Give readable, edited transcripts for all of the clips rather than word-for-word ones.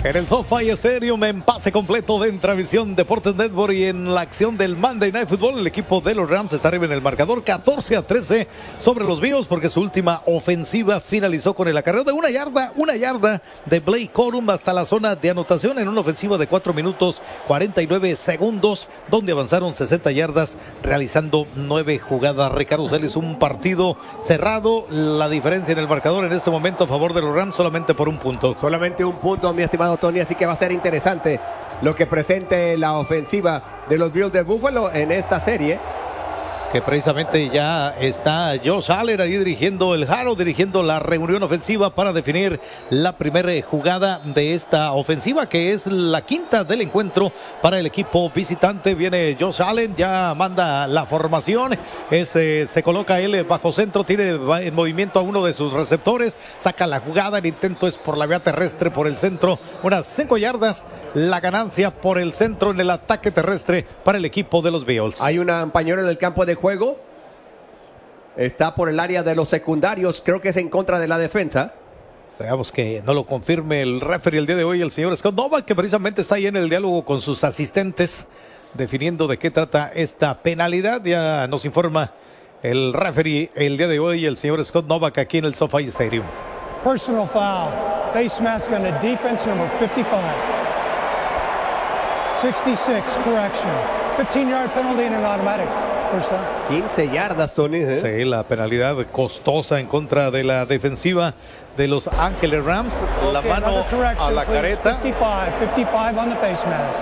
En el SoFi Stadium, en pase completo de Intravisión Deportes Network y en la acción del Monday Night Football, el equipo de los Rams está arriba en el marcador 14-13 sobre los Bills, porque su última ofensiva finalizó con el acarreo de una yarda de Blake Corum hasta la zona de anotación en una ofensiva de 4 minutos 49 segundos, donde avanzaron 60 yardas realizando 9 jugadas. Ricardo Celis, un partido cerrado, la diferencia en el marcador en este momento a favor de los Rams solamente por un punto. Solamente un punto, mi estimado Tony, así que va a ser interesante lo que presente la ofensiva de los Bills de Buffalo en esta serie. Que precisamente ya está Josh Allen ahí dirigiendo el Haro, dirigiendo la reunión ofensiva para definir la primera jugada de esta ofensiva, que es la quinta del encuentro para el equipo visitante. Viene Josh Allen, ya manda la formación, se coloca él bajo centro, tiene en movimiento a uno de sus receptores, saca la jugada, el intento es por la vía terrestre, por el centro, unas 5 yardas, la ganancia por el centro en el ataque terrestre para el equipo de los Bills. Hay una pañuelo en el campo de juego, está por el área de los secundarios, creo que es en contra de la defensa. Veamos que no lo confirme el referee el día de hoy, el señor Scott Novak, que precisamente está ahí en el diálogo con sus asistentes, definiendo de qué trata esta penalidad. Ya nos informa el referee el día de hoy, el señor Scott Novak, aquí en el SoFi Stadium. Personal foul, face mask on the defense, number 55. 66, correction. 15-yard penalty and an automatic. 15 yardas, Tony. Sí, la penalidad costosa en contra de la defensiva de Los Ángeles Rams. La mano a la careta. 55 on the face mask.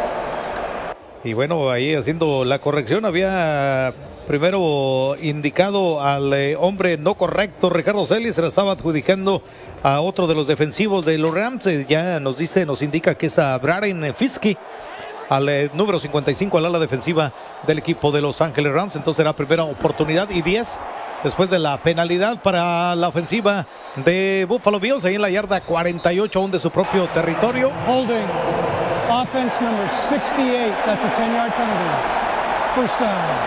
Y bueno, ahí haciendo la corrección, había primero indicado al hombre no correcto, Ricardo Celis, se la estaba adjudicando a otro de los defensivos de los Rams. Ya nos indica que es a Braden Fiske, al número 55 al ala defensiva del equipo de Los Ángeles Rams. Entonces será primera oportunidad y 10 después de la penalidad para la ofensiva de Buffalo Bills, ahí en la yarda 48 aún de su propio territorio. Holding, offense number 68, that's a 10-yard penalty. First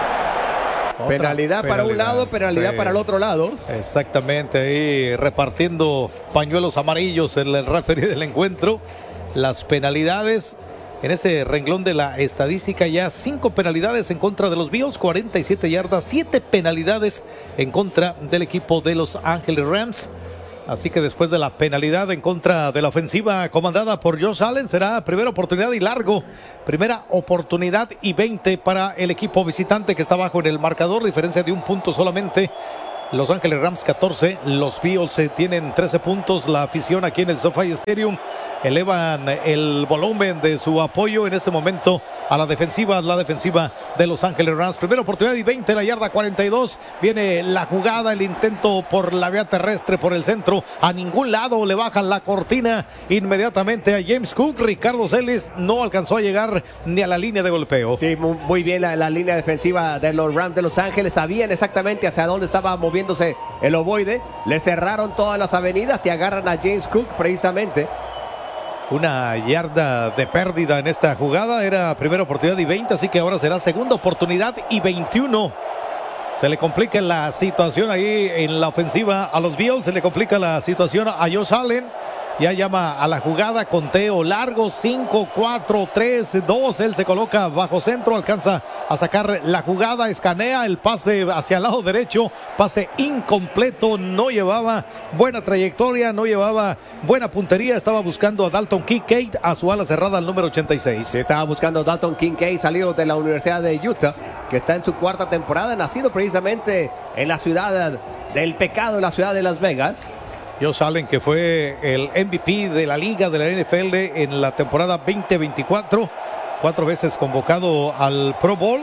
down. Penalidad para un lado, penalidad para el otro lado. Exactamente, ahí repartiendo pañuelos amarillos el referee del encuentro. Las penalidades en ese renglón de la estadística, ya 5 penalidades en contra de los Bills, 47 yardas, 7 penalidades en contra del equipo de Los Ángeles Rams. Así que después de la penalidad en contra de la ofensiva comandada por Josh Allen, será primera oportunidad y largo. Primera oportunidad y 20 para el equipo visitante, que está abajo en el marcador, diferencia de un punto solamente. Los Ángeles Rams 14, los Bills tienen 13 puntos. La afición aquí en el SoFi Stadium elevan el volumen de su apoyo en este momento a la defensiva de Los Ángeles Rams. Primera oportunidad y 20, la yarda 42. Viene la jugada, el intento por la vía terrestre, por el centro. A ningún lado le bajan la cortina inmediatamente a James Cook. Ricardo Celis no alcanzó a llegar ni a la línea de golpeo. Sí, muy bien la línea defensiva de los Rams de Los Ángeles. Sabían exactamente hacia dónde estaba moviéndose el ovoide. Le cerraron todas las avenidas y agarran a James Cook precisamente. Una yarda de pérdida en esta jugada. Era primera oportunidad y 20, así que ahora será segunda oportunidad y 21. Se le complica la situación ahí en la ofensiva a los Bills. Se le complica la situación a Josh Allen. Ya llama a la jugada, conteo largo, 5, 4, 3, 2. Él se coloca bajo centro, alcanza a sacar la jugada, escanea el pase hacia el lado derecho, pase incompleto, no llevaba buena trayectoria, no llevaba buena puntería. Estaba buscando a Dalton Kincaid, a su ala cerrada, al número 86. Estaba buscando a Dalton Kincaid, salido de la Universidad de Utah, que está en su 4ª temporada, nacido precisamente en la ciudad del pecado, en la ciudad de Las Vegas. Josh Allen, que fue el MVP de la liga de la NFL en la temporada 2024, 4 veces convocado al Pro Bowl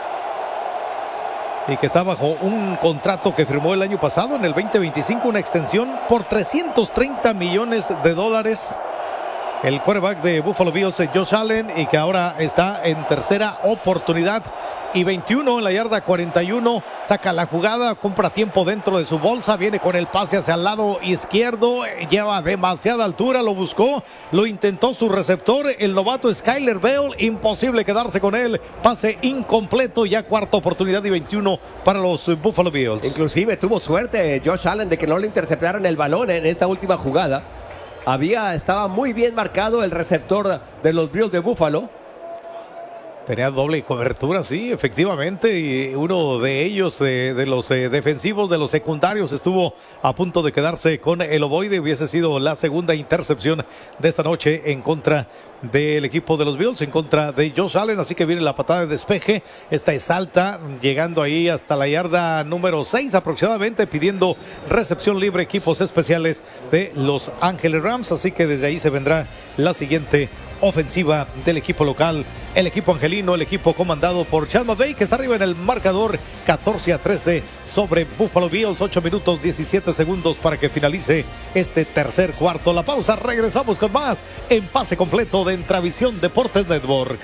y que está bajo un contrato que firmó el año pasado en el 2025, una extensión por $330 millones. El quarterback de Buffalo Bills, Josh Allen, y que ahora está en tercera oportunidad y 21 en la yarda 41, saca la jugada, compra tiempo dentro de su bolsa, viene con el pase hacia el lado izquierdo, lleva demasiada altura, lo buscó, lo intentó su receptor, el novato Skyler Bell, imposible quedarse con él, pase incompleto, ya cuarta oportunidad y 21 para los Buffalo Bills. Inclusive tuvo suerte Josh Allen de que no le interceptaran el balón en esta última jugada. estaba muy bien marcado el receptor de los Bills de Buffalo. Tenía doble cobertura, sí, efectivamente, y uno de ellos, de los defensivos, de los secundarios, estuvo a punto de quedarse con el ovoide. Hubiese sido la segunda intercepción de esta noche en contra del equipo de los Bills, en contra de Josh Allen, así que viene la patada de despeje. Esta es alta, llegando ahí hasta la yarda número 6 aproximadamente, pidiendo recepción libre equipos especiales de Los Ángeles Rams, así que desde ahí se vendrá la siguiente ofensiva del equipo local, el equipo angelino, el equipo comandado por Chad McVay, que está arriba en el marcador 14-13 sobre Buffalo Bills. 8 minutos 17 segundos para que finalice este tercer cuarto. La pausa, regresamos con más en Pase Completo de Entravisión Deportes Network.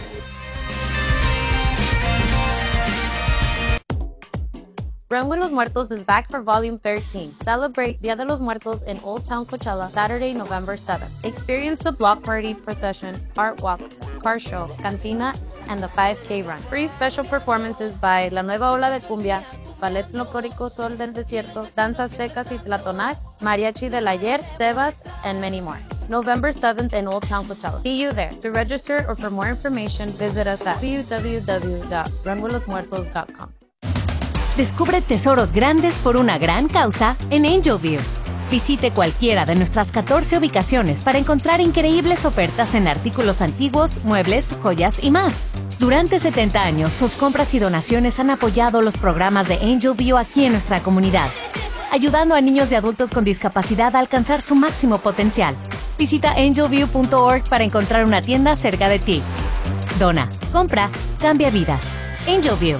Run with Los Muertos is back for Volume 13. Celebrate Dia de los Muertos in Old Town Coachella, Saturday, November 7th. Experience the block party, procession, art walk, car show, cantina, and the 5K run. Free special performances by La Nueva Ola de Cumbia, Ballet Folclórico Sol del Desierto, Danzas Tecas y Tlatonac, Mariachi del Ayer, Tebas, and many more. November 7th in Old Town Coachella. See you there. To register or for more information, visit us at www.runwithlosmuertos.com. Descubre tesoros grandes por una gran causa en Angel View. Visite cualquiera de nuestras 14 ubicaciones para encontrar increíbles ofertas en artículos antiguos, muebles, joyas y más. Durante 70 años, sus compras y donaciones han apoyado los programas de Angel View aquí en nuestra comunidad, ayudando a niños y adultos con discapacidad a alcanzar su máximo potencial. Visita angelview.org para encontrar una tienda cerca de ti. Dona, compra, cambia vidas. Angel View.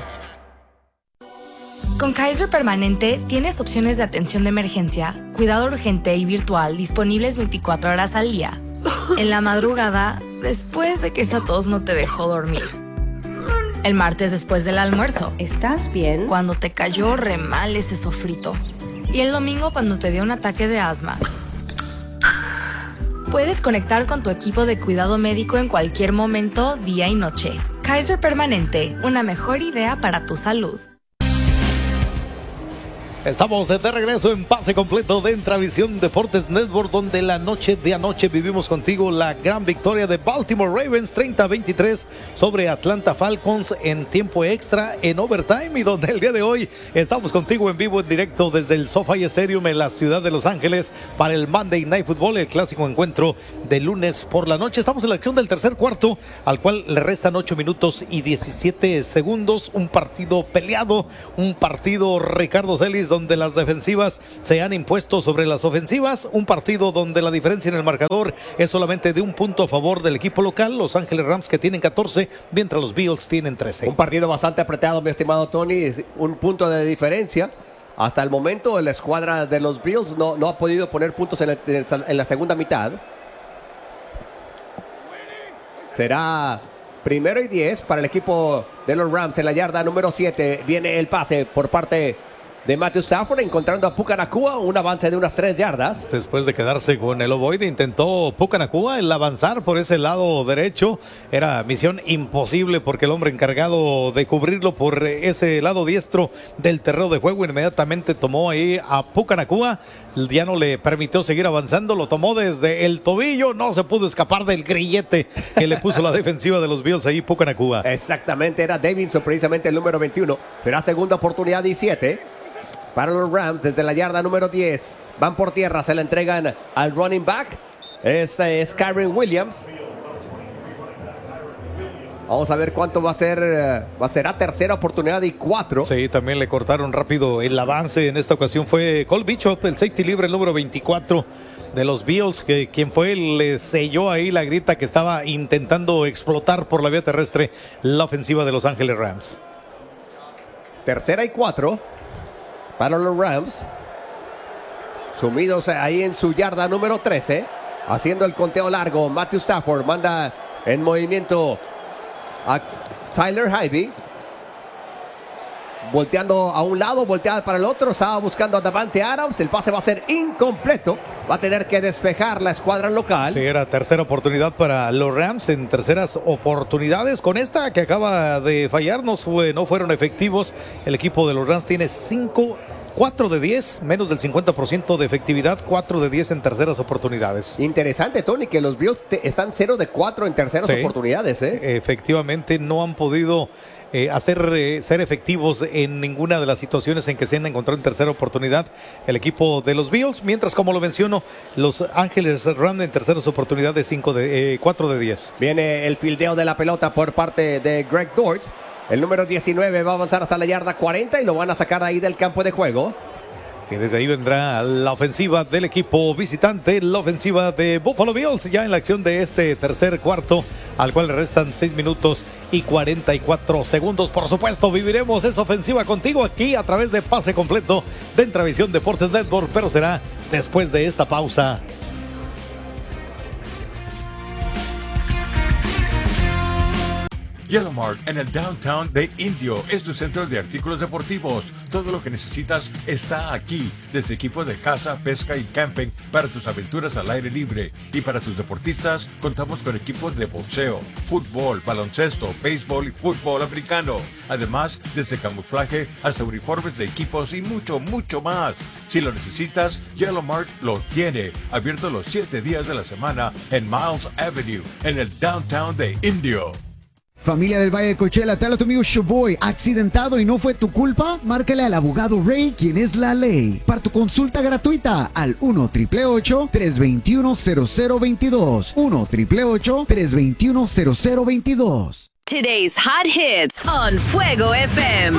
Con Kaiser Permanente tienes opciones de atención de emergencia, cuidado urgente y virtual disponibles 24 horas al día. En la madrugada, después de que esa tos no te dejó dormir. El martes después del almuerzo. ¿Estás bien? Cuando te cayó re mal ese sofrito. Y el domingo cuando te dio un ataque de asma. Puedes conectar con tu equipo de cuidado médico en cualquier momento, día y noche. Kaiser Permanente, una mejor idea para tu salud. Estamos de regreso en Pase Completo de Entravisión Deportes Network, donde la noche de anoche vivimos contigo la gran victoria de Baltimore Ravens 30-23 sobre Atlanta Falcons en tiempo extra, en overtime, y donde el día de hoy estamos contigo en vivo, en directo desde el SoFi Stadium en la ciudad de Los Ángeles para el Monday Night Football, el clásico encuentro de lunes por la noche. Estamos en la acción del tercer cuarto, al cual le restan 8 minutos y 17 segundos. Un partido peleado, un partido, Ricardo Celis, donde las defensivas se han impuesto sobre las ofensivas, un partido donde la diferencia en el marcador es solamente de un punto a favor del equipo local, Los Ángeles Rams, que tienen 14, mientras los Bills tienen 13. Un partido bastante apretado, mi estimado Tony, es un punto de diferencia. Hasta el momento la escuadra de los Bills no ha podido poner puntos en la segunda mitad. Será 1st y 10 para el equipo de los Rams en la yarda número 7. Viene el pase por parte de Matthew Stafford, encontrando a Puka Nacua, un avance de unas 3 yardas. Después de quedarse con el ovoide, intentó Puka Nacua el avanzar por ese lado derecho. Era misión imposible porque el hombre encargado de cubrirlo por ese lado diestro del terreno de juego inmediatamente tomó ahí a Puka Nacua. Ya no le permitió seguir avanzando, lo tomó desde el tobillo, no se pudo escapar del grillete que le puso la defensiva de los Bills ahí, Puka Nacua. Exactamente, era Davidson, precisamente el número 21. Será segunda oportunidad 17 para los Rams desde la yarda número 10. Van por tierra, se la entregan al running back. Este es Kyren Williams. Vamos a ver cuánto va a ser. Será tercera oportunidad y 4. Sí, también le cortaron rápido el avance. En esta ocasión fue Cole Bishop, el safety libre, el número 24 de los Bills, que quien fue, le selló ahí la grita que estaba intentando explotar por la vía terrestre la ofensiva de Los Ángeles Rams. Tercera y 4 para los Rams, sumidos ahí en su yarda número 13, haciendo el conteo largo. Matthew Stafford manda en movimiento a Tyler Higbee, volteando a un lado, volteada para el otro, estaba buscando a Davante Adams. El pase va a ser incompleto, va a tener que despejar la escuadra local. Sí, era tercera oportunidad para los Rams. En terceras oportunidades, con esta que acaba de fallar, no fueron efectivos. El equipo de los Rams tiene 5 4 de 10, menos del 50% de efectividad, 4 de 10 en terceras oportunidades. Interesante, Tony, que los Bills están 0 de 4 en terceras oportunidades. Efectivamente, no han podido ser efectivos en ninguna de las situaciones en que se han encontrado en tercera oportunidad el equipo de los Bills, mientras, como lo menciono, los Ángeles Rams en terceras oportunidades 4 de 10. Viene el fildeo de la pelota por parte de Greg Dortch. El número 19 va a avanzar hasta la yarda 40 y lo van a sacar ahí del campo de juego. Y desde ahí vendrá la ofensiva del equipo visitante, la ofensiva de Buffalo Bills, ya en la acción de este tercer cuarto, al cual le restan 6 minutos y 44 segundos. Por supuesto, viviremos esa ofensiva contigo aquí a través de Pase Completo de Entravisión Deportes Network, pero será después de esta pausa. Yellow Mart en el downtown de Indio es tu centro de artículos deportivos. Todo lo que necesitas está aquí, desde equipos de caza, pesca y camping para tus aventuras al aire libre. Y para tus deportistas, contamos con equipos de boxeo, fútbol, baloncesto, béisbol y fútbol americano. Además, desde camuflaje hasta uniformes de equipos y mucho, mucho más. Si lo necesitas, Yellow Mart lo tiene. Abierto los 7 días de la semana en Miles Avenue, en el downtown de Indio. Familia del Valle de Coachella, te habla tu amigo Showboy. ¿Accidentado y no fue tu culpa? Márcale al abogado Ray, quien es la ley. Para tu consulta gratuita al 1-888-321-0022. 1-888-321-0022. Today's hot hits on Fuego FM.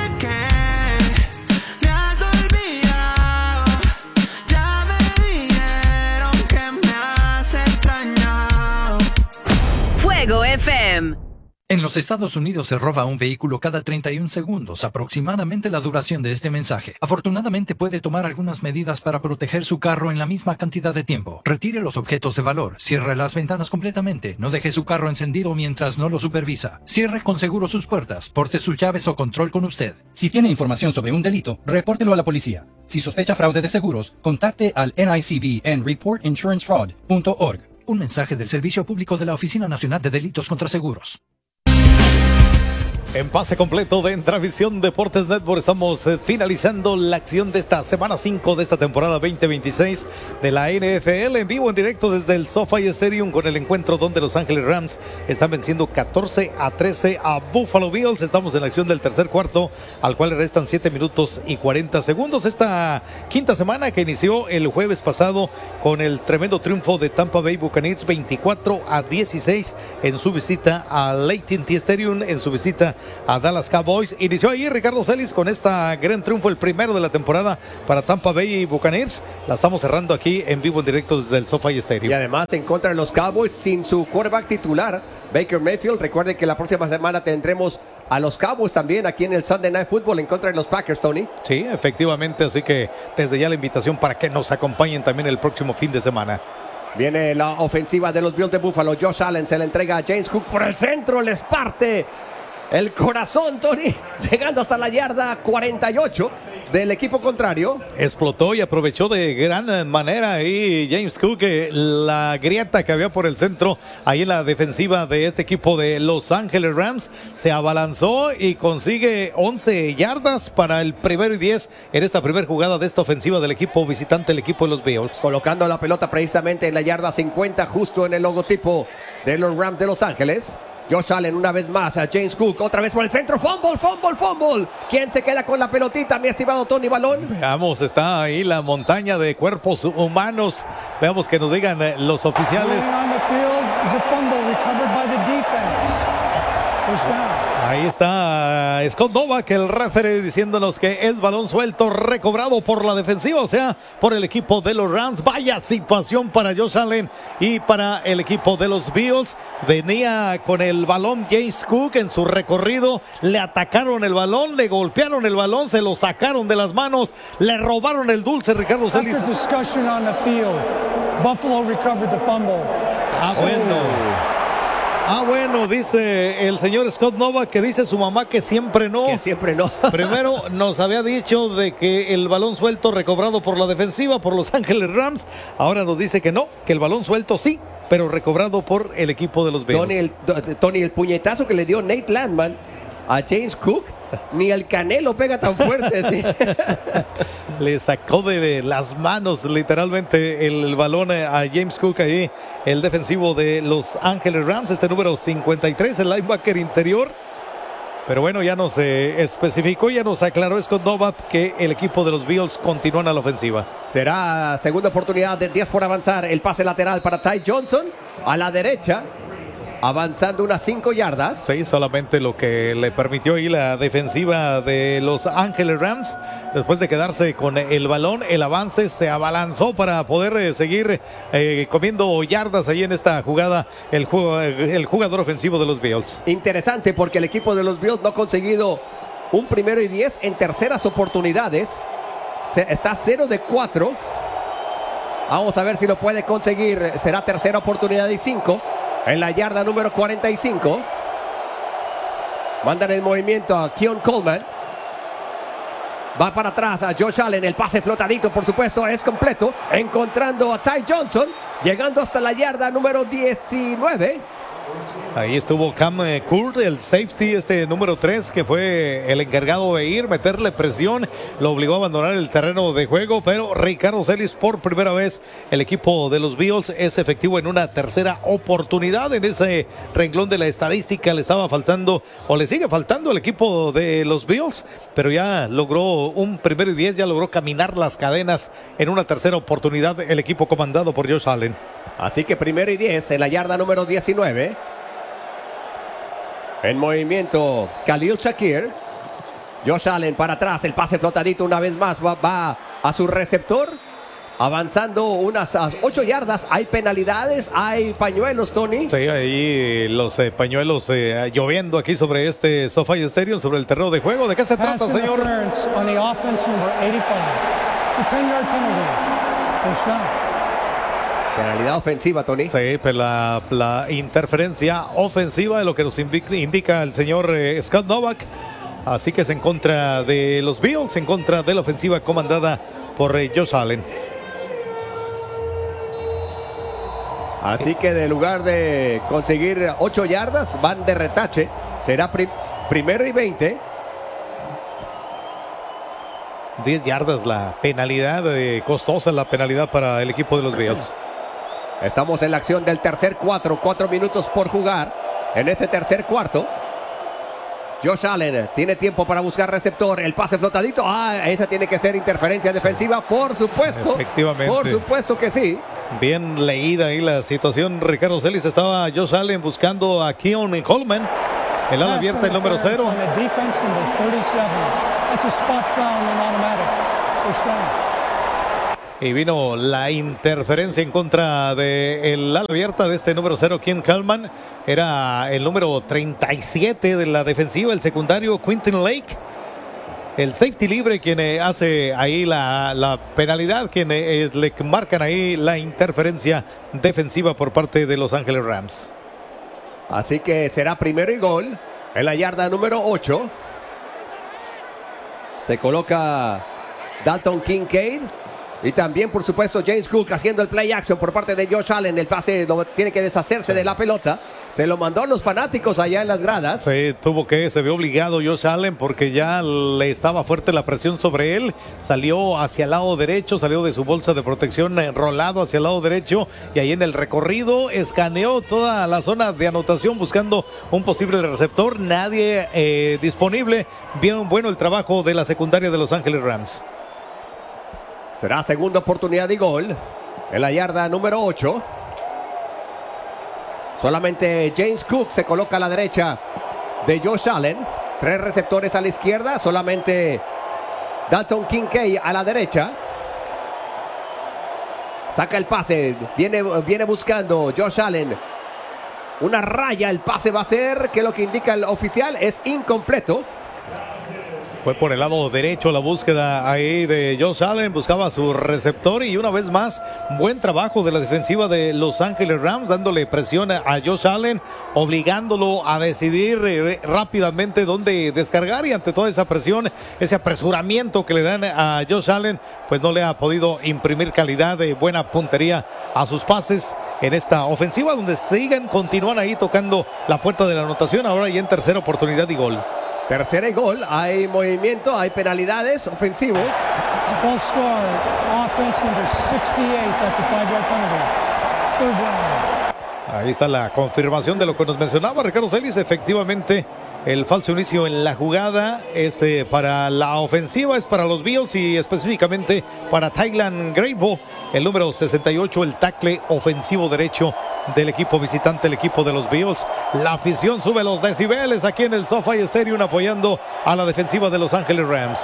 Fuego FM. En los Estados Unidos se roba un vehículo cada 31 segundos, aproximadamente la duración de este mensaje. Afortunadamente puede tomar algunas medidas para proteger su carro en la misma cantidad de tiempo. Retire los objetos de valor, cierre las ventanas completamente, no deje su carro encendido mientras no lo supervisa. Cierre con seguro sus puertas, porte sus llaves o control con usted. Si tiene información sobre un delito, repórtelo a la policía. Si sospecha fraude de seguros, contacte al NICB en reportinsurancefraud.org. Un mensaje del Servicio Público de la Oficina Nacional de Delitos contra Seguros. En Pase Completo de Entravisión Deportes Network estamos finalizando la acción de esta semana 5 de esta temporada 2026 de la NFL, en vivo, en directo desde el SoFi Stadium, con el encuentro donde Los Ángeles Rams están venciendo 14-13 a Buffalo Bills. Estamos en la acción del tercer cuarto, al cual le restan 7 minutos y 40 segundos. Esta quinta semana que inició el jueves pasado con el tremendo triunfo de Tampa Bay Buccaneers 24-16 en su visita al AT&T Stadium, en su visita a Dallas Cowboys. Inició ahí Ricardo Celis con esta gran triunfo, el primero de la temporada para Tampa Bay Buccaneers. La estamos cerrando aquí en vivo, en directo desde el SoFi Stadium. Y además se encuentran los Cowboys sin su quarterback titular, Baker Mayfield. Recuerden que la próxima semana tendremos a los Cowboys también aquí en el Sunday Night Football en contra de los Packers, Tony. Sí, efectivamente, así que desde ya la invitación para que nos acompañen también el próximo fin de semana. Viene la ofensiva de los Bills de Buffalo. Josh Allen se la entrega a James Cook por el centro, les parte el corazón, Tony, llegando hasta la yarda 48 del equipo contrario. Explotó y aprovechó de gran manera ahí James Cook la grieta que había por el centro ahí en la defensiva de este equipo de Los Ángeles Rams. Se abalanzó y consigue 11 yardas para el 1º y 10 en esta primera jugada de esta ofensiva del equipo visitante, el equipo de los Bills. Colocando la pelota precisamente en la yarda 50, justo en el logotipo de los Rams de Los Ángeles. Josh Allen una vez más a James Cook, otra vez por el centro, fumble. ¿Quién se queda con la pelotita, mi estimado Tony Balón? Veamos, está ahí la montaña de cuerpos humanos. Veamos que nos digan los oficiales. Ahí está Scott Novak, el referee, diciéndonos que es balón suelto recobrado por la defensiva, o sea, por el equipo de los Rams. Vaya situación para Josh Allen y para el equipo de los Bills. Venía con el balón James Cook en su recorrido, le atacaron el balón, le golpearon el balón, se lo sacaron de las manos, le robaron el dulce, Ricardo Celis. Bueno, dice el señor Scott Novak que dice su mamá que siempre no. Que siempre no. Primero nos había dicho de que el balón suelto recobrado por la defensiva, por Los Ángeles Rams. Ahora nos dice que no, que el balón suelto sí, pero recobrado por el equipo de los Bills. Tony, el puñetazo que le dio Nate Landman a James Cook, ni el Canelo pega tan fuerte. ¿Sí? Le sacó de las manos literalmente el balón a James Cook ahí, el defensivo de Los Ángeles Rams, este número 53, el linebacker interior. Pero bueno, ya nos especificó, ya nos aclaró Scott Novak que el equipo de los Bills continúan a la ofensiva. Será segunda oportunidad de 10 por avanzar. El pase lateral para Ty Johnson a la derecha, avanzando unas 5 yardas. Sí, solamente lo que le permitió ahí la defensiva de Los Ángeles Rams. Después de quedarse con el balón, el avance se abalanzó para poder seguir comiendo yardas ahí en esta jugada el jugador ofensivo de los Bills. Interesante porque el equipo de los Bills no ha conseguido un 1º y 10 en terceras oportunidades. Está 0 de 4. Vamos a ver si lo puede conseguir. Será tercera oportunidad y 5. En la yarda número 45. Mandan el movimiento a Keon Coleman. Va para atrás a Josh Allen. El pase flotadito, por supuesto, es completo. Encontrando a Ty Johnson. Llegando hasta la yarda número 19. Ahí estuvo Cam Kurt, el safety, este número 3, que fue el encargado de ir, meterle presión, lo obligó a abandonar el terreno de juego, pero Ricardo Celis, por primera vez, el equipo de los Bills es efectivo en una tercera oportunidad. En ese renglón de la estadística le estaba faltando, o le sigue faltando al equipo de los Bills, pero ya logró un 1º y 10, ya logró caminar las cadenas en una tercera oportunidad el equipo comandado por Josh Allen. Así que 1º y 10 en la yarda número 19. En movimiento Khalil Shakir. Josh Allen para atrás. El pase flotadito una vez más. Va a su receptor. Avanzando unas 8 yardas. Hay penalidades. Hay pañuelos, Tony. Sí, ahí los pañuelos lloviendo aquí sobre este SoFi Stadium, sobre el terreno de juego. ¿De qué se trata, señor? Penalidad ofensiva, Tony. Sí, pero la interferencia ofensiva de lo que nos indica el señor Scott Novak. Así que es en contra de los Bills, en contra de la ofensiva comandada por Josh Allen. Así que de lugar de conseguir 8 yardas, van de retache. Será 1º y 20. 10 yardas la penalidad, costosa la penalidad para el equipo de los Bills. Estamos en la acción del tercer cuarto, 4 minutos por jugar en este tercer cuarto. Josh Allen tiene tiempo para buscar receptor, el pase flotadito, esa tiene que ser interferencia defensiva, por supuesto. Efectivamente. Por supuesto que sí. Bien leída ahí la situación, Ricardo Celis. Estaba Josh Allen buscando a Keon Coleman, el ala abierta, el número 0. Y vino la interferencia en contra del ala abierta de este número 0, Keon Coleman. Era el número 37 de la defensiva, el secundario Quentin Lake. El safety libre quien hace ahí la penalidad, quien le marcan ahí la interferencia defensiva por parte de Los Ángeles Rams. Así que será 1º y gol en la yarda número 8. Se coloca Dalton Kincaid. Y también, por supuesto, James Cook haciendo el play action por parte de Josh Allen. El pase tiene que deshacerse de la pelota. Se lo mandó a los fanáticos allá en las gradas. Sí, se vio obligado Josh Allen porque ya le estaba fuerte la presión sobre él. Salió hacia el lado derecho, salió de su bolsa de protección enrolado hacia el lado derecho. Y ahí en el recorrido escaneó toda la zona de anotación buscando un posible receptor. Nadie disponible. Bien bueno el trabajo de la secundaria de Los Ángeles Rams. Será segunda oportunidad y gol en la yarda número 8. Solamente James Cook se coloca a la derecha de Josh Allen. 3 receptores a la izquierda. Solamente Dalton Kincaid a la derecha. Saca el pase. Viene buscando Josh Allen. Una raya. El pase va a ser, que lo que indica el oficial es incompleto. Fue por el lado derecho la búsqueda ahí de Josh Allen, buscaba a su receptor y una vez más, buen trabajo de la defensiva de Los Ángeles Rams, dándole presión a Josh Allen, obligándolo a decidir rápidamente dónde descargar y ante toda esa presión, ese apresuramiento que le dan a Josh Allen, pues no le ha podido imprimir calidad de buena puntería a sus pases en esta ofensiva, donde continúan ahí tocando la puerta de la anotación, ahora ya en tercera oportunidad y gol. Tercera y gol. Hay movimiento, hay penalidades, ofensivo. False start. Offense number 68. That's a 5-yard penalty. Third down. Ahí está la confirmación de lo que nos mencionaba Ricardo Celis. Efectivamente, el falso inicio en la jugada es para la ofensiva, es para los Bills y específicamente para Tylan Grable, el número 68, el tackle ofensivo derecho del equipo visitante, el equipo de los Bills. La afición sube los decibeles aquí en el SoFi Stadium apoyando a la defensiva de Los Ángeles Rams.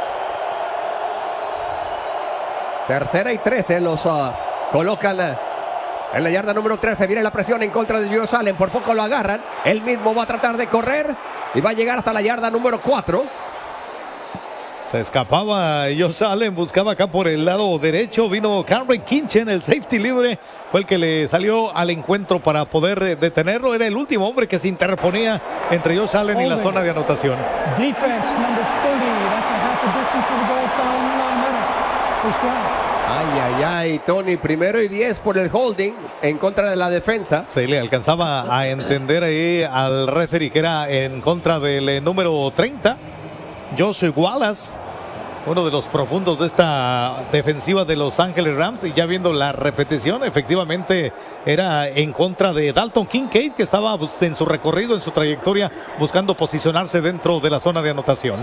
Tercera y 13, los colocan en la yarda número 13. Viene la presión en contra de Josh Allen, por poco lo agarran. Él mismo va a tratar de correr y va a llegar hasta la yarda número 4. Se escapaba Josh Allen, buscaba acá por el lado derecho. Vino Cameron Kinchen, el safety libre, fue el que le salió al encuentro para poder detenerlo. Era el último hombre que se interponía entre Josh Allen y la zona de anotación. Defense number 30. That's a half the distance of the goal foul in the middle. First down. Ay, ay, ay, Tony, 1st y 10 por el holding en contra de la defensa. Se le alcanzaba a entender ahí al referee que era en contra del número 30, Josh Wallace, uno de los profundos de esta defensiva de Los Ángeles Rams. Y ya viendo la repetición, efectivamente era en contra de Dalton Kincaid, que estaba en su recorrido, en su trayectoria, buscando posicionarse dentro de la zona de anotación.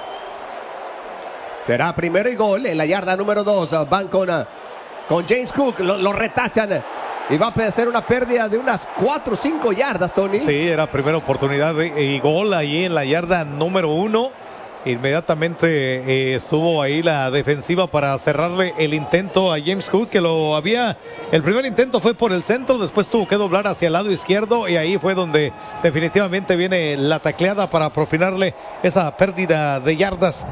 Será 1st y gol en la yarda número 2. Van con James Cook, lo retachan y va a ser una pérdida de unas 4 o 5 yardas, Tony. Sí, era primera oportunidad y gol ahí en la yarda número 1. Inmediatamente estuvo ahí la defensiva para cerrarle el intento a James Cook, que lo había. El primer intento fue por el centro, después tuvo que doblar hacia el lado izquierdo y ahí fue donde definitivamente viene la tacleada para propinarle esa pérdida de yardas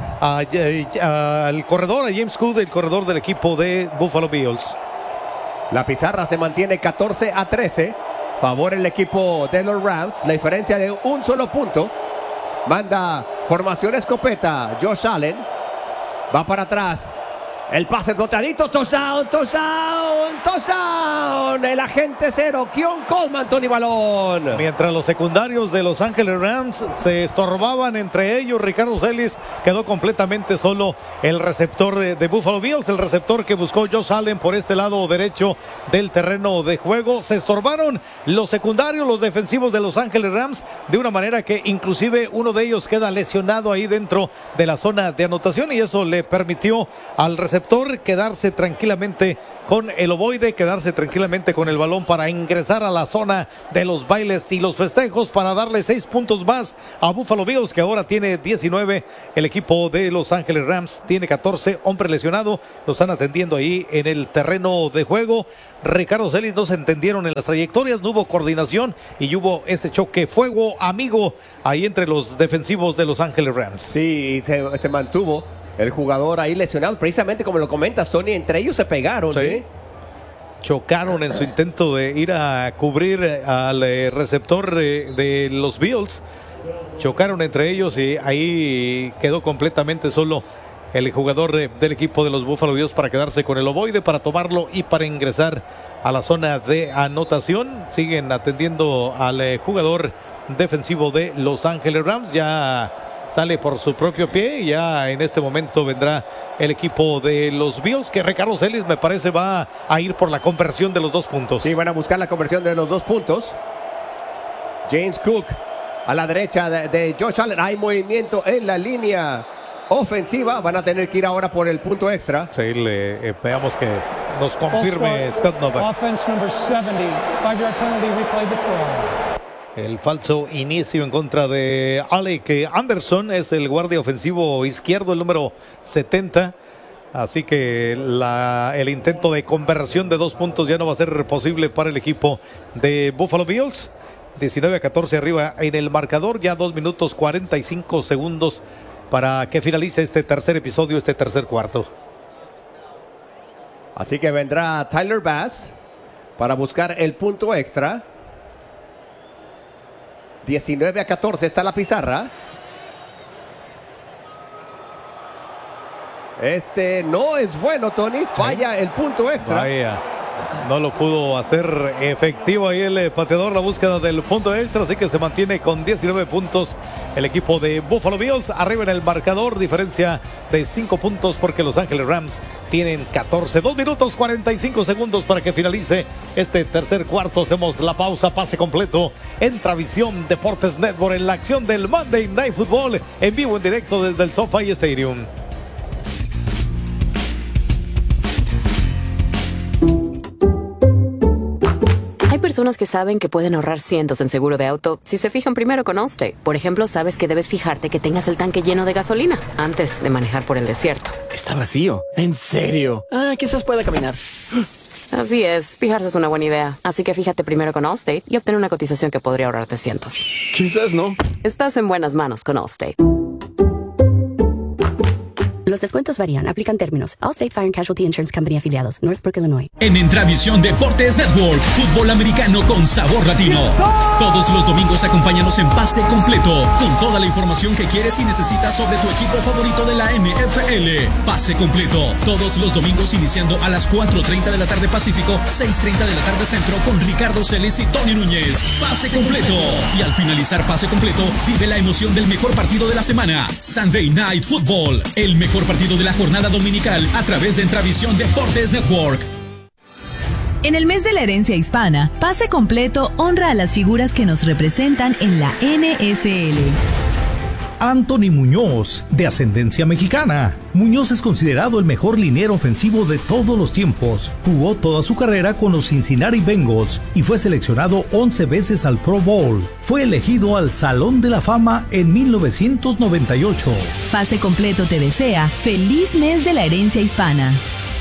al corredor, a James Cook, el corredor del equipo de Buffalo Bills. La pizarra se mantiene 14-13. Favor el equipo de los Rams. La diferencia de un solo punto. Manda formación escopeta. Josh Allen va para atrás. El pase botadito. Touchdown, touchdown, touchdown. El agente cero, Keon Coleman, Tony Balón. Mientras los secundarios de Los Ángeles Rams se estorbaban entre ellos, Ricardo Celis, quedó completamente solo el receptor de Buffalo Bills, el receptor que buscó Josh Allen por este lado derecho del terreno de juego. Se estorbaron los secundarios, los defensivos de Los Ángeles Rams, de una manera que inclusive uno de ellos queda lesionado ahí dentro de la zona de anotación, y eso le permitió al receptor quedarse tranquilamente con el ovoide, quedarse tranquilamente con el balón para ingresar a la zona de los bailes y los festejos, para darle 6 puntos más a Buffalo Bills, que ahora tiene 19. El equipo de Los Ángeles Rams tiene 14. Hombre lesionado, lo están atendiendo ahí en el terreno de juego. Ricardo Celis, no se entendieron en las trayectorias, no hubo coordinación y hubo ese choque fuego amigo ahí entre los defensivos de Los Ángeles Rams. Sí, se mantuvo el jugador ahí lesionado, precisamente como lo comentas, Tony. Entre ellos se pegaron. Sí. Chocaron en su intento de ir a cubrir al receptor de los Bills. Chocaron entre ellos y ahí quedó completamente solo el jugador del equipo de los Buffalo Bills para quedarse con el ovoide, para tomarlo y para ingresar a la zona de anotación. Siguen atendiendo al jugador defensivo de Los Ángeles Rams. Ya sale por su propio pie y ya en este momento vendrá el equipo de los Bills, que Ricardo Celis me parece va a ir por la conversión de los 2 puntos. Sí, van a buscar la conversión de los 2 puntos. James Cook a la derecha de Josh Allen. Hay movimiento en la línea ofensiva. Van a tener que ir ahora por el punto extra. Sí, veamos que nos confirme Scott Novak. Offense number 70. 5-yard penalty, replay the try. El falso inicio en contra de Alec Anderson, es el guardia ofensivo izquierdo, el número 70. Así que el intento de conversión de 2 puntos ya no va a ser posible para el equipo de Buffalo Bills. 19-14 arriba en el marcador, ya 2 minutos 45 segundos para que finalice este tercer episodio, este tercer cuarto. Así que vendrá Tyler Bass para buscar el punto extra. 19-14 está la pizarra. Este no es bueno, Tony. Falla el punto extra. Vaya. No lo pudo hacer efectivo ahí el pateador, la búsqueda del punto extra, así que se mantiene con 19 puntos el equipo de Buffalo Bills, arriba en el marcador, diferencia de 5 puntos porque Los Ángeles Rams tienen 14. 2 minutos 45 segundos para que finalice este tercer cuarto. Hacemos la pausa, pase completo. Entra Visión Deportes Network en la acción del Monday Night Football, en vivo, en directo desde el SoFi Stadium. Hay personas que saben que pueden ahorrar cientos en seguro de auto si se fijan primero con Allstate. Por ejemplo, sabes que debes fijarte que tengas el tanque lleno de gasolina antes de manejar por el desierto. Está vacío. ¿En serio? Quizás pueda caminar. Así es, fijarse es una buena idea. Así que fíjate primero con Allstate y obtén una cotización que podría ahorrarte cientos. Quizás no. Estás en buenas manos con Allstate. Los descuentos varían. Aplican términos. Allstate Fire and Casualty Insurance Company afiliados. Northbrook, Illinois. En Entravisión Deportes Network, fútbol americano con sabor latino. Todos los domingos acompáñanos en Pase Completo, con toda la información que quieres y necesitas sobre tu equipo favorito de la NFL. Pase Completo, todos los domingos iniciando a las 4:30 de la tarde Pacífico, 6:30 de la tarde Centro, con Ricardo Celis y Tony Núñez. Pase Completo. Y al finalizar Pase Completo, vive la emoción del mejor partido de la semana. Sunday Night Football, el mejor partido de la jornada dominical a través de Entravisión Deportes Network. En el mes de la herencia hispana, Pase Completo honra a las figuras que nos representan en la NFL. Anthony Muñoz, de ascendencia mexicana. Muñoz es considerado el mejor liniero ofensivo de todos los tiempos. Jugó toda su carrera con los Cincinnati Bengals y fue seleccionado 11 veces al Pro Bowl. Fue elegido al Salón de la Fama en 1998. Pase Completo te desea feliz mes de la herencia hispana.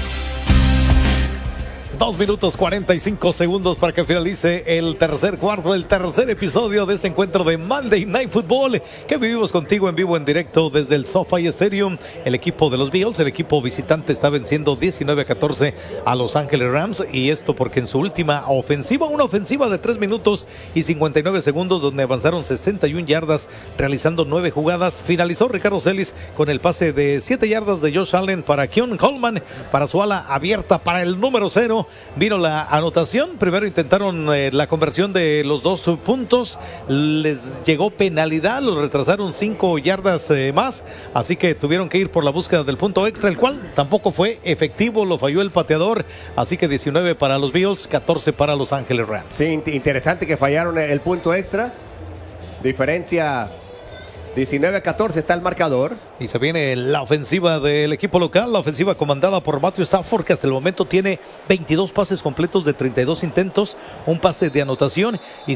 2 minutos 45 segundos para que finalice el tercer cuarto, el tercer episodio de este encuentro de Monday Night Football que vivimos contigo en vivo, en directo desde el SoFi Stadium. El equipo de los Bills, el equipo visitante, está venciendo 19-14 a Los Ángeles Rams, y esto porque en su última ofensiva, una ofensiva de 3 minutos y 59 segundos donde avanzaron 61 yardas realizando 9 jugadas, finalizó Ricardo Celis con el pase de 7 yardas de Josh Allen para Keon Coleman, para su ala abierta para el número 0. Vino la anotación, primero intentaron la conversión de los 2 puntos, les llegó penalidad, los retrasaron 5 yardas más, así que tuvieron que ir por la búsqueda del punto extra, el cual tampoco fue efectivo, lo falló el pateador, así que 19 para los Bills, 14 para Los Ángeles Rams. Sí, interesante que fallaron el punto extra, diferencia 19-14 está el marcador. Y se viene la ofensiva del equipo local, la ofensiva comandada por Matthew Stafford, que hasta el momento tiene 22 pases completos de 32 intentos, un pase de anotación y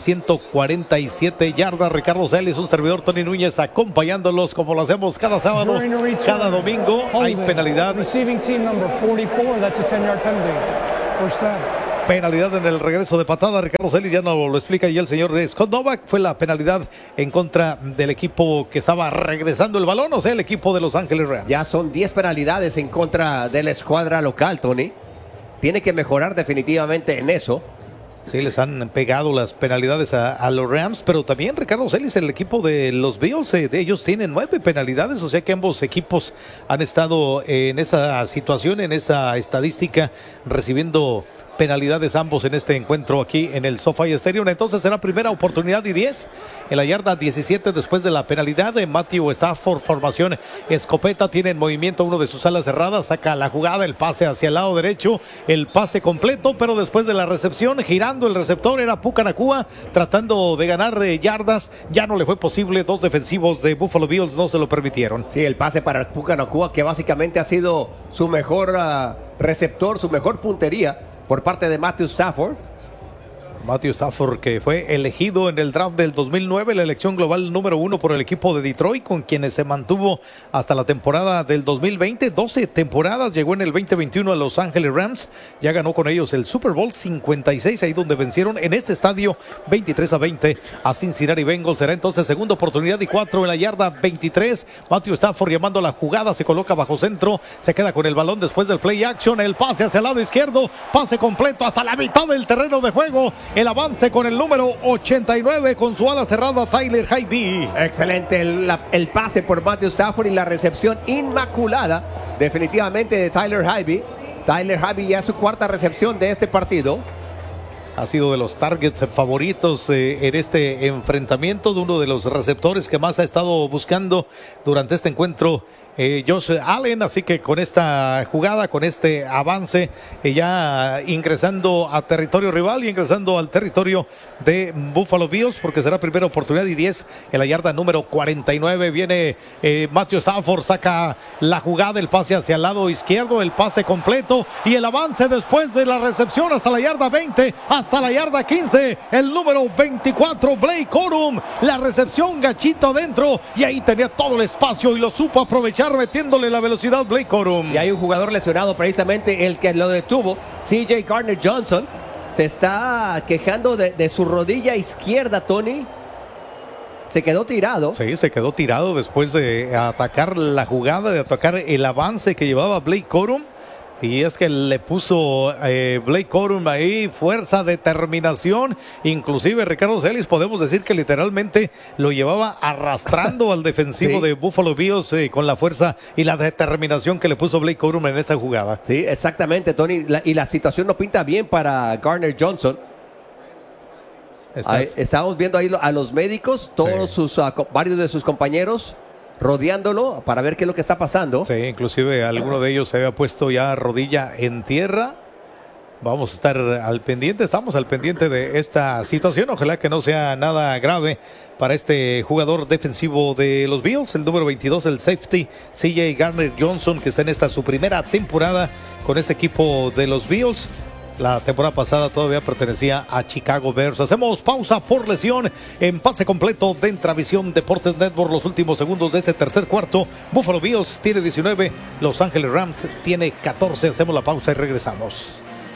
147 yardas. Ricardo Celis, un servidor, Tony Núñez, acompañándolos como lo hacemos cada sábado, cada domingo. Hay penalidad. Receiving team number 44, that's a 10-yard penalty. First down. Penalidad en el regreso de patada. Ricardo Celis ya nos lo explica, y el señor Scott Novak. Fue la penalidad en contra del equipo que estaba regresando el balón, o sea, el equipo de Los Ángeles Rams. Ya son 10 penalidades en contra de la escuadra local, Tony. Tiene que mejorar definitivamente en eso. Sí, les han pegado las penalidades a los Rams, pero también Ricardo Celis, el equipo de los Bills, de ellos tienen 9 penalidades, o sea que ambos equipos han estado en esa situación, en esa estadística, recibiendo penalidades ambos en este encuentro aquí en el SoFi Stadium. Entonces será primera oportunidad y 10 en la yarda 17 después de la penalidad de Matthew Stafford. Formación escopeta, tiene en movimiento uno de sus alas cerradas, saca la jugada, el pase hacia el lado derecho, el pase completo, pero después de la recepción, girando el receptor era Puka Nacua, tratando de ganar yardas, ya no le fue posible. 2 defensivos de Buffalo Bills no se lo permitieron. Sí, el pase para Puka Nacua, que básicamente ha sido su mejor receptor, su mejor puntería por parte de Matthew Stafford. Matthew Stafford, que fue elegido en el draft del 2009, la elección global número 1 por el equipo de Detroit, con quienes se mantuvo hasta la temporada del 2020, 12 temporadas, llegó en el 2021 a Los Ángeles Rams, ya ganó con ellos el Super Bowl 56, ahí donde vencieron en este estadio 23-20 a Cincinnati Bengals. Será entonces segunda oportunidad y 4 en la yarda 23, Matthew Stafford llamando a la jugada, se coloca bajo centro, se queda con el balón después del play action, el pase hacia el lado izquierdo, pase completo hasta la mitad del terreno de juego. El avance con el número 89 con su ala cerrada, Tyler Higbee. Excelente el pase por Matthew Stafford y la recepción inmaculada definitivamente de Tyler Higbee. Tyler Huntley ya su cuarta recepción de este partido. Ha sido de los targets favoritos en este enfrentamiento, de uno de los receptores que más ha estado buscando durante este encuentro, Josh Allen. Así que con esta jugada, con este avance, ya ingresando a territorio rival y ingresando al territorio de Buffalo Bills, porque será primera oportunidad y 10 en la yarda número 49. Viene Matthew Stafford, saca la jugada, el pase hacia el lado izquierdo, el pase completo y el avance después de la recepción hasta la yarda 20, hasta la yarda 15, el número 24, Blake Corum, la recepción gachito adentro, y ahí tenía todo el espacio y lo supo aprovechar, metiéndole la velocidad Blake Corum. Y hay un jugador lesionado, precisamente el que lo detuvo, CJ Gardner-Johnson. Se está quejando de su rodilla izquierda, Tony. Se quedó tirado. Sí, se quedó tirado después de atacar la jugada, de atacar el avance que llevaba Blake Corum. Y es que le puso Blake Corum ahí fuerza, determinación. Inclusive, Ricardo Celis, podemos decir que literalmente lo llevaba arrastrando al defensivo de Buffalo Bills con la fuerza y la determinación que le puso Blake Corum en esa jugada. Sí, exactamente, Tony. Y la situación no pinta bien para Gardner-Johnson. Estábamos viendo ahí a los médicos, todos varios de sus compañeros rodeándolo para ver qué es lo que está pasando. Sí, inclusive alguno de ellos se había puesto ya rodilla en tierra. Vamos a estar al pendiente, estamos al pendiente de esta situación. Ojalá que no sea nada grave para este jugador defensivo de los Bills, el número 22, el safety CJ Gardner-Johnson, que está en esta su primera temporada con este equipo de los Bills. La temporada pasada todavía pertenecía a Chicago Bears. Hacemos pausa por lesión en pase completo de Intravisión Deportes Network. Los últimos segundos de este tercer cuarto. Buffalo Bills tiene 19, Los Ángeles Rams tiene 14. Hacemos la pausa y regresamos.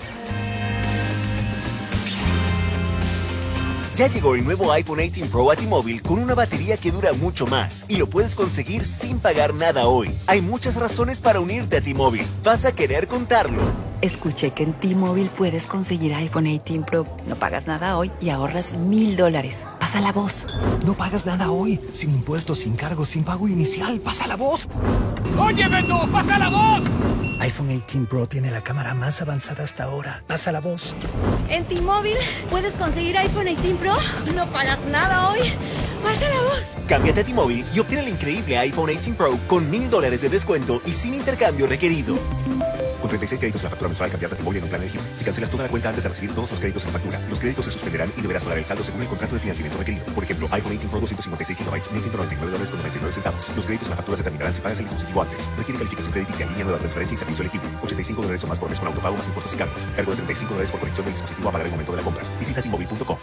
Ya llegó el nuevo iPhone 18 Pro a T-Mobile con una batería que dura mucho más y lo puedes conseguir sin pagar nada hoy. Hay muchas razones para unirte a T-Mobile. Vas a querer contarlo. Escuché que en T-Mobile puedes conseguir iPhone 18 Pro. No pagas nada hoy y ahorras $1,000. Pasa la voz. No pagas nada hoy. Sin impuestos, sin cargos, sin pago inicial. Pasa la voz. ¡Oye, Beto! ¡Pasa la voz! iPhone 18 Pro tiene la cámara más avanzada hasta ahora. Pasa la voz. En T-Mobile puedes conseguir iPhone 18 Pro. No pagas nada hoy. Pasa la voz. Cámbiate a T-Mobile y obtén el increíble iPhone 18 Pro con $1,000 de descuento y sin intercambio requerido. Con 36 créditos la factura mensual, cambiarte a T-Mobile en un plan elegible. Si cancelas toda la cuenta antes de recibir todos los créditos en factura, los créditos se suspenderán y deberás pagar el saldo según el contrato de financiamiento requerido. Por ejemplo, iPhone 18 Pro 256 GB, $1,199.99. Los créditos en la factura se terminarán si pagas el dispositivo antes. Requiere calificación crediticia en línea, nueva transferencia y servicio elegible. $85 o más por mes con autopago más impuestos y cargos. Cargo de $35 por conexión del dispositivo a pagar el momento de la compra. Visita T-Mobile.com.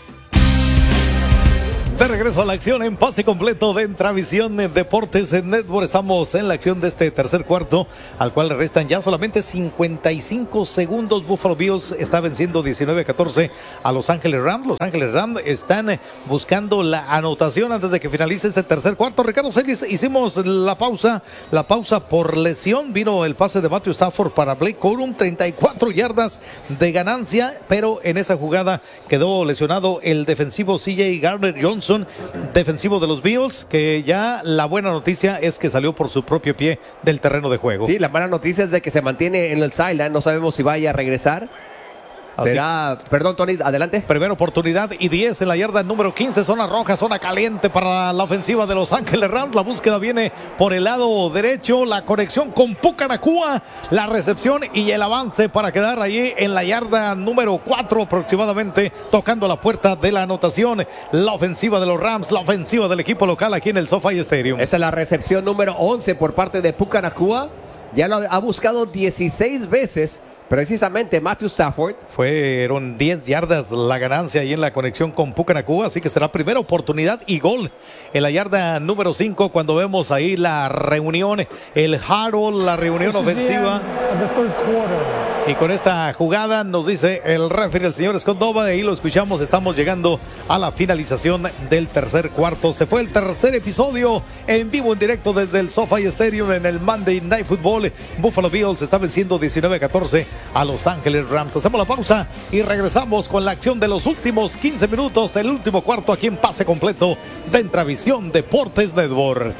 De regreso a la acción en pase completo de Intravisión Deportes Network. Estamos en la acción de este tercer cuarto, al cual le restan ya solamente 55 segundos. Buffalo Bills está venciendo 19-14 a Los Ángeles Rams. Los Ángeles Rams están buscando la anotación antes de que finalice este tercer cuarto. Ricardo Celis, hicimos la pausa por lesión. Vino el pase de Matthew Stafford para Blake Corum, 34 yardas de ganancia, pero en esa jugada quedó lesionado el defensivo CJ Gardner-Johnson, defensivo de los Bills, que ya la buena noticia es que salió por su propio pie del terreno de juego. Sí, la mala noticia es de que se mantiene en el sideline, no sabemos si vaya a regresar. Será, perdón, Tony, adelante. Primera oportunidad y 10 en la yarda número 15, zona roja, zona caliente para la ofensiva de Los Ángeles Rams. La búsqueda viene por el lado derecho, la conexión con Puka Nacua, la recepción y el avance para quedar allí en la yarda número 4 aproximadamente, tocando la puerta de la anotación. La ofensiva de los Rams, la ofensiva del equipo local aquí en el SoFi Stadium. Esta es la recepción número 11 por parte de Puka Nacua. Ya lo ha buscado 16 veces. Precisamente Matthew Stafford. Fueron 10 yardas la ganancia ahí en la conexión con Puka Nacua, así que será primera oportunidad y gol en la yarda número 5 cuando vemos ahí la reunión, el huddle, la reunión ofensiva. Y con esta jugada nos dice el referee, el señor Scott Nova, de ahí lo escuchamos, estamos llegando a la finalización del tercer cuarto. Se fue el tercer episodio en vivo, en directo desde el SoFi Stadium en el Monday Night Football. Buffalo Bills está venciendo 19-14 a Los Ángeles Rams. Hacemos la pausa y regresamos con la acción de los últimos 15 minutos, el último cuarto aquí en pase completo de Intravisión Deportes Network.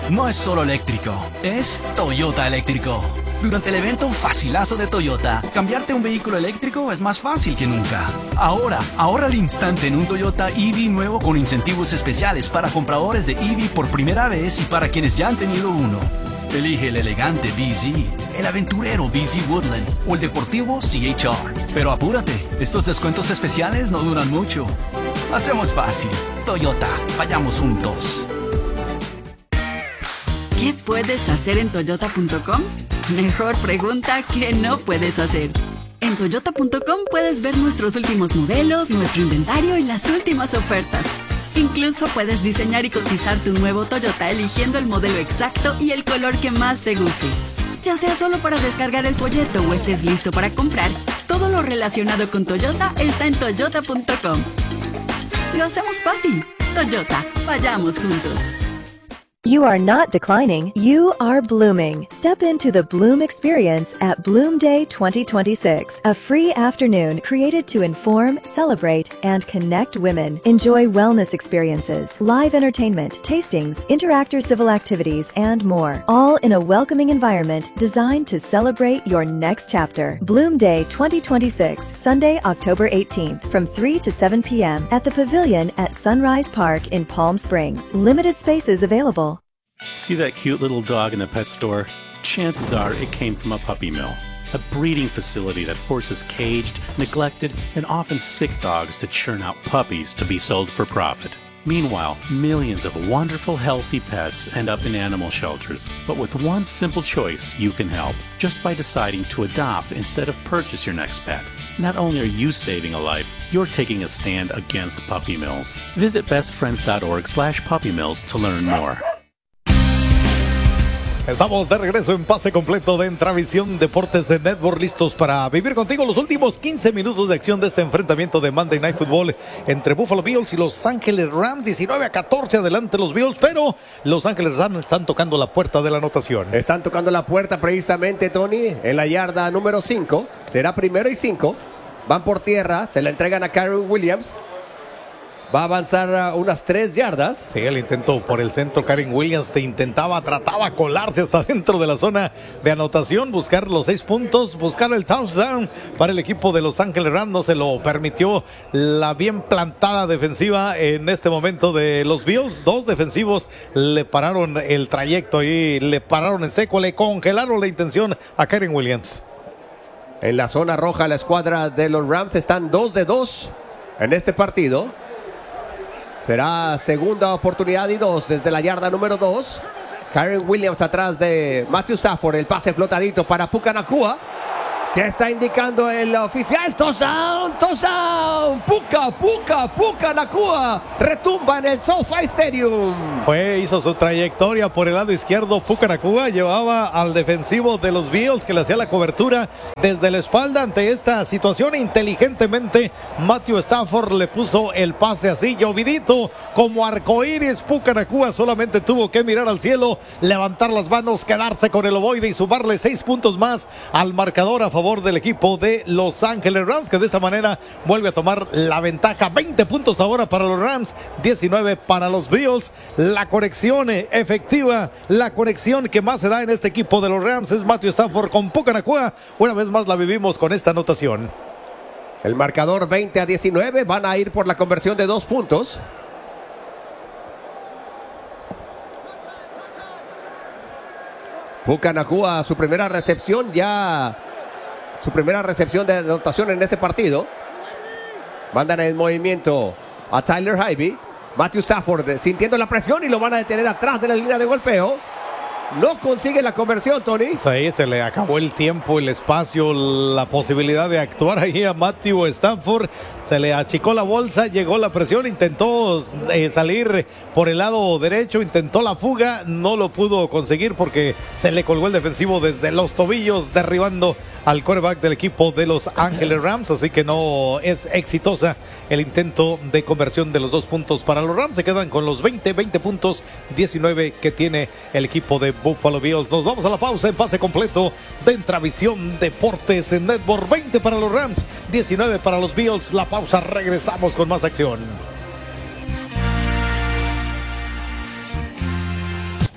no es solo eléctrico, es Toyota eléctrico. Durante el evento Facilazo de Toyota, cambiarte a un vehículo eléctrico es más fácil que nunca. Ahora, ahorra al instante en un Toyota EV nuevo con incentivos especiales para compradores de EV por primera vez y para quienes ya han tenido uno. Elige el elegante BZ, el aventurero BZ Woodland o el deportivo CHR. Pero apúrate, estos descuentos especiales no duran mucho. Hacemos fácil. Toyota, vayamos juntos. ¿Qué puedes hacer en Toyota.com? Mejor pregunta, ¿qué no puedes hacer? En Toyota.com puedes ver nuestros últimos modelos, nuestro inventario y las últimas ofertas. Incluso puedes diseñar y cotizar tu nuevo Toyota eligiendo el modelo exacto y el color que más te guste. Ya sea solo para descargar el folleto o estés listo para comprar, todo lo relacionado con Toyota está en Toyota.com. Lo hacemos fácil. Toyota, vayamos juntos. You are not declining, you are blooming. Step into the Bloom experience at Bloom Day 2026, a free afternoon created to inform, celebrate, and connect women. Enjoy wellness experiences, live entertainment, tastings, interactive civil activities, and more, all in a welcoming environment designed to celebrate your next chapter. Bloom Day 2026, Sunday, October 18th, from 3 to 7 p.m. at the Pavilion at Sunrise Park in Palm Springs. Limited spaces available. See that cute little dog in the pet store? Chances are it came from a puppy mill, a breeding facility that forces caged, neglected, and often sick dogs to churn out puppies to be sold for profit. Meanwhile, millions of wonderful, healthy pets end up in animal shelters. But with one simple choice, you can help, just by deciding to adopt instead of purchase your next pet. Not only are you saving a life, you're taking a stand against puppy mills. Visit bestfriends.org/puppymills to learn more. Estamos de regreso en pase completo de Entravisión Deportes de Network, listos para vivir contigo los últimos 15 minutos de acción de este enfrentamiento de Monday Night Football entre Buffalo Bills y Los Ángeles Rams. 19-14 adelante los Bills, pero Los Ángeles Rams están tocando la puerta de la anotación. Están tocando la puerta precisamente, Tony, en la yarda número 5. Será 1st y 5. Van por tierra, se la entregan a Kyren Williams. Va a avanzar unas 3 yardas. Sí, el intento por el centro. Kyren Williams trataba colarse hasta dentro de la zona de anotación, buscar los 6 puntos, buscar el touchdown para el equipo de Los Ángeles Rams. No se lo permitió la bien plantada defensiva en este momento de los Bills. 2 defensivos le pararon el trayecto ahí, le pararon en seco, le congelaron la intención a Kyren Williams. En la zona roja, la escuadra de los Rams están 2 de 2 en este partido. Será segunda oportunidad y 2 desde la yarda número 2. Kyren Williams atrás de Matthew Stafford. El pase flotadito para Puka Nacua. ¿Qué está indicando el oficial? Touchdown, touchdown. Puka Nacua retumba en el SoFi Stadium. Hizo su trayectoria por el lado izquierdo. Puka Nacua llevaba al defensivo de los Bills que le hacía la cobertura desde la espalda. Ante esta situación, inteligentemente Matthew Stafford le puso el pase así, llovidito, como arcoíris. Puka Nacua solamente tuvo que mirar al cielo, levantar las manos, quedarse con el ovoide y sumarle 6 puntos más al marcador a favor del equipo de Los Ángeles Rams, que de esta manera vuelve a tomar la ventaja. 20 puntos ahora para los Rams, 19 para los Bills. La conexión efectiva, la conexión que más se da en este equipo de los Rams es Matthew Stafford con Puka Nacua. Una vez más la vivimos con esta anotación. El marcador 20-19, van a ir por la conversión de 2 puntos. Puka Nacua, su primera recepción de anotación en este partido. Mandan en movimiento a Tyler Higbee. Matthew Stafford sintiendo la presión y lo van a detener atrás de la línea de golpeo. No consigue la conversión, Tony. Sí, se le acabó el tiempo, el espacio, la posibilidad de actuar ahí a Matthew Stafford. Se le achicó la bolsa, llegó la presión, intentó salir por el lado derecho, intentó la fuga, no lo pudo conseguir porque se le colgó el defensivo desde los tobillos, derribando al quarterback del equipo de Los Ángeles Rams, así que no es exitosa el intento de conversión de los 2 puntos para los Rams. Se quedan con los 20 puntos, 19 que tiene el equipo de Buffalo Bills. Nos vamos a la pausa en pase completo de Entravisión Deportes en Network. 20 para los Rams, 19 para los Bills. La pausa, regresamos con más acción.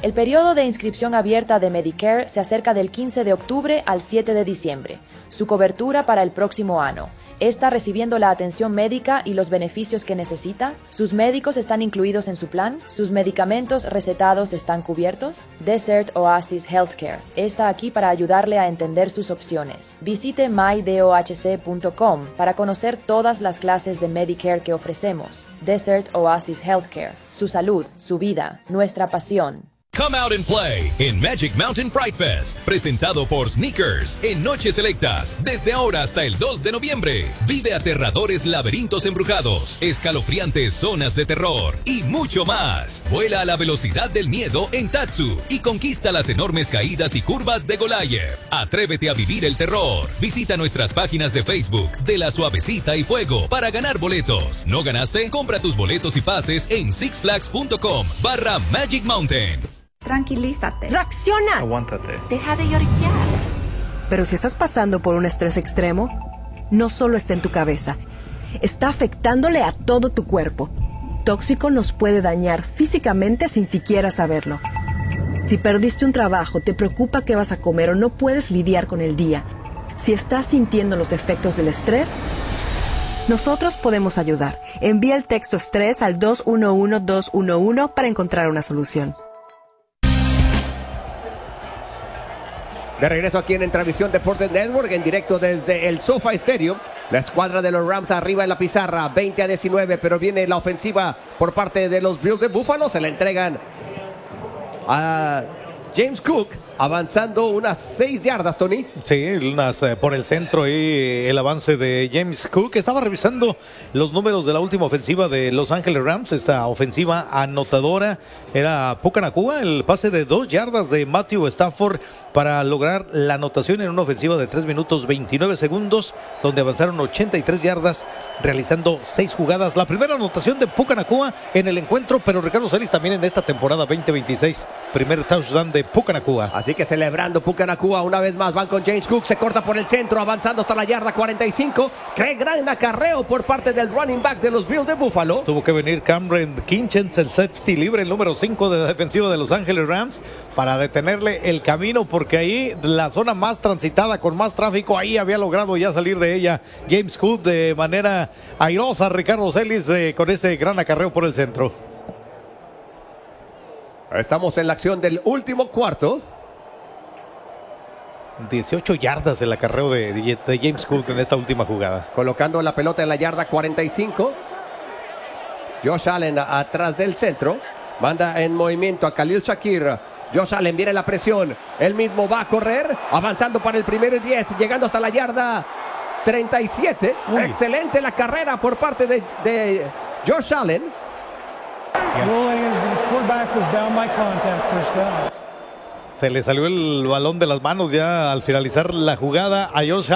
El periodo de inscripción abierta de Medicare se acerca del 15 de octubre al 7 de diciembre. Su cobertura para el próximo año. ¿Está recibiendo la atención médica y los beneficios que necesita? ¿Sus médicos están incluidos en su plan? ¿Sus medicamentos recetados están cubiertos? Desert Oasis Healthcare está aquí para ayudarle a entender sus opciones. Visite mydohc.com para conocer todas las clases de Medicare que ofrecemos. Desert Oasis Healthcare. Su salud, su vida, nuestra pasión. Come out and play en Magic Mountain Fright Fest, presentado por Sneakers, en noches selectas, desde ahora hasta el 2 de noviembre. Vive aterradores laberintos embrujados, escalofriantes zonas de terror y mucho más. Vuela a la velocidad del miedo en Tatsu y conquista las enormes caídas y curvas de Goliath. Atrévete a vivir el terror. Visita nuestras páginas de Facebook de La Suavecita y Fuego para ganar boletos. ¿No ganaste? Compra tus boletos y pases en sixflags.com/Magic Mountain. Tranquilízate. ¡Reacciona! Aguántate. Deja de lloriquear. Pero si estás pasando por un estrés extremo, no solo está en tu cabeza, está afectándole a todo tu cuerpo. Tóxico nos puede dañar físicamente sin siquiera saberlo. Si perdiste un trabajo, te preocupa qué vas a comer o no puedes lidiar con el día. Si estás sintiendo los efectos del estrés, nosotros podemos ayudar. Envía el texto estrés al 211-211 para encontrar una solución. De regreso aquí en Transmisión Deportes Network, en directo desde el SoFi Stadium. La escuadra de los Rams arriba en la pizarra, 20-19, pero viene la ofensiva por parte de los Bills de Buffalo. Se la entregan a James Cook, avanzando unas 6 yardas, Tony. Sí, unas por el centro y el avance de James Cook. Estaba revisando los números de la última ofensiva de Los Ángeles Rams. Esta ofensiva anotadora era Puka Nacua, el pase de 2 yardas de Matthew Stafford para lograr la anotación en una ofensiva de 3 minutos 29 segundos, donde avanzaron 83 yardas realizando 6 jugadas. La primera anotación de Puka Nacua en el encuentro, pero Ricardo Celis también en esta temporada 2026. Primer touchdown de Puka Nacua. Así que celebrando Puka Nacua una vez más. Van con James Cook, se corta por el centro, avanzando hasta la yarda 45. Qué gran acarreo por parte del running back de los Bills de Buffalo. Tuvo que venir Cameron Kinchens, el safety libre, el número 5 de la defensiva de Los Ángeles Rams, para detenerle el camino, porque ahí la zona más transitada, con más tráfico, ahí había logrado ya salir de ella James Cook de manera airosa. Ricardo Celis con ese gran acarreo por el centro. Estamos en la acción del último cuarto. 18 yardas el acarreo de James Cook en esta última jugada. Colocando la pelota en la yarda 45. Josh Allen atrás del centro. Manda en movimiento a Khalil Shakir. Josh Allen viene la presión. Él mismo va a correr. Avanzando para el primero y 10. Llegando hasta la yarda 37. Uy. Excelente la carrera por parte de Josh Allen. Se le salió el balón de las manos ya al finalizar la jugada a Josh